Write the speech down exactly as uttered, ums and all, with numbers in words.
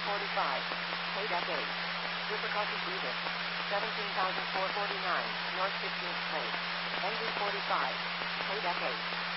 forty-five. Paid at eight. Supercar Receiver. seventeen thousand four hundred forty-nine. North fifteenth Place. N D forty-five. Paid at eight.